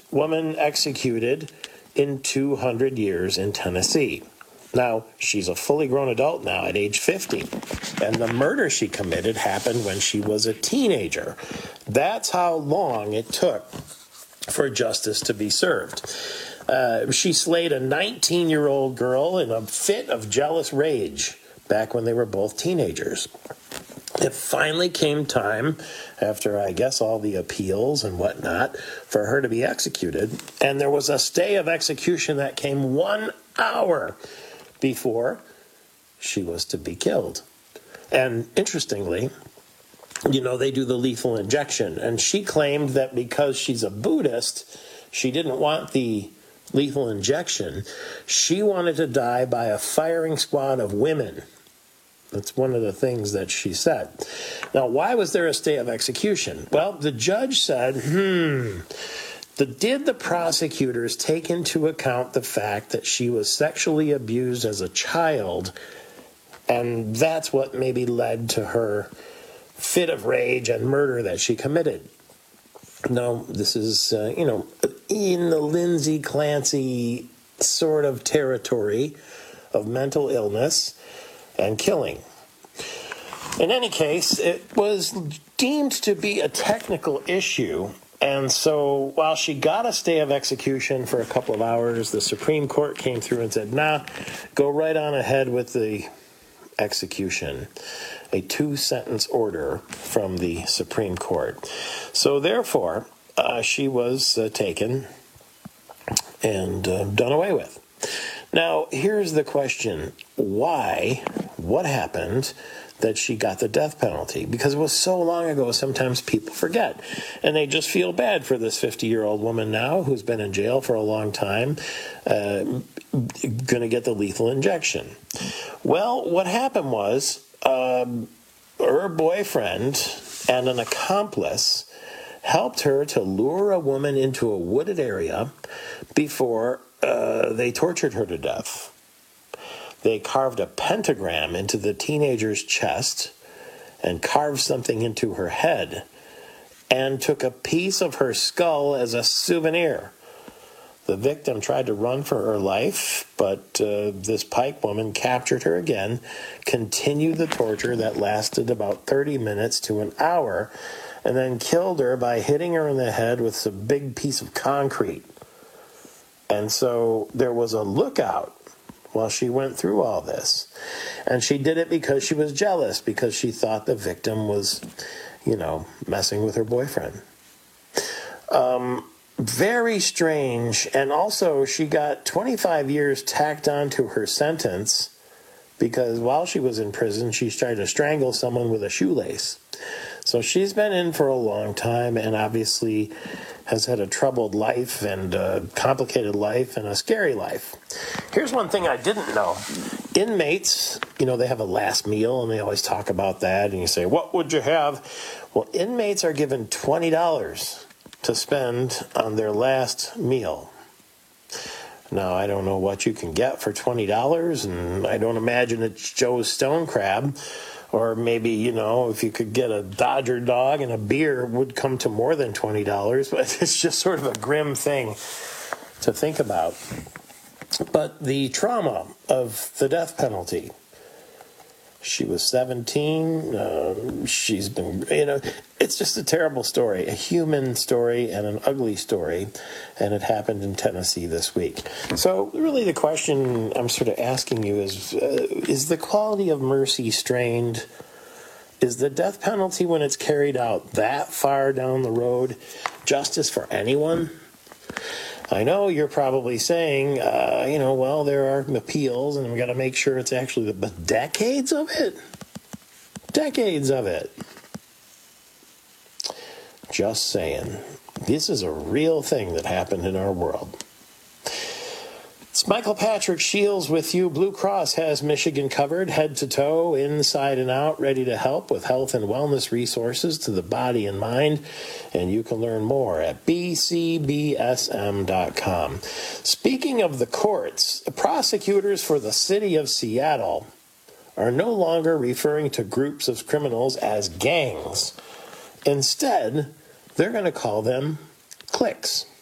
woman executed in 200 years in Tennessee. Now, she's a fully grown adult now at age 50, and the murder she committed happened when she was a teenager. That's how long it took for justice to be served. She slayed a 19-year-old girl in a fit of jealous rage back when they were both teenagers. It finally came time, after I guess all the appeals and whatnot, for her to be executed, and there was a stay of execution that came 1 hour before she was to be killed. And interestingly, they do the lethal injection, and she claimed that because she's a Buddhist, she didn't want the lethal injection. She wanted to die by a firing squad of women. That's one of the things that she said. Now, why was there a stay of execution? Well, the judge said, did the prosecutors take into account the fact that she was sexually abused as a child, and that's what maybe led to her fit of rage and murder that she committed? No, this is, in the Lindsay Clancy sort of territory of mental illness and killing. In any case, it was deemed to be a technical issue, and so while she got a stay of execution for a couple of hours, the Supreme Court came through and said, nah, go right on ahead with the execution. A 2-sentence order from the Supreme Court. So therefore, she was taken and done away with. Now, here's the question. Why? What happened that she got the death penalty? Because it was so long ago, sometimes people forget. And they just feel bad for this 50-year-old woman now who's been in jail for a long time, going to get the lethal injection. Well, what happened was her boyfriend and an accomplice helped her to lure a woman into a wooded area before they tortured her to death. They carved a pentagram into the teenager's chest and carved something into her head and took a piece of her skull as a souvenir. The victim tried to run for her life, but this Pike woman captured her again, continued the torture that lasted about 30 minutes to an hour, and then killed her by hitting her in the head with a big piece of concrete. And so there was a lookout while she went through all this. And she did it because she was jealous, because she thought the victim was, messing with her boyfriend. Very strange. And also she got 25 years tacked onto her sentence because while she was in prison, she tried to strangle someone with a shoelace. So she's been in for a long time and obviously has had a troubled life and a complicated life and a scary life. Here's one thing I didn't know. Inmates, they have a last meal and they always talk about that. And you say, what would you have? Well, inmates are given $20 to spend on their last meal. Now, I don't know what you can get for $20, and I don't imagine it's Joe's Stone Crab. Or maybe, if you could get a Dodger dog and a beer, it would come to more than $20. But it's just sort of a grim thing to think about. But the trauma of the death penalty. She was 17. She's been, it's just a terrible story, a human story and an ugly story. And it happened in Tennessee this week. So really the question I'm sort of asking you is the quality of mercy strained? Is the death penalty, when it's carried out that far down the road, justice for anyone? I know you're probably saying, well, there are appeals and we've got to make sure it's actually but decades of it. Decades of it. Just saying. This is a real thing that happened in our world. It's Michael Patrick Shields with you. Blue Cross has Michigan covered, head to toe, inside and out, ready to help with health and wellness resources to the body and mind. And you can learn more at bcbsm.com. Speaking of the courts, the prosecutors for the city of Seattle are no longer referring to groups of criminals as gangs. Instead, they're going to call them cliques.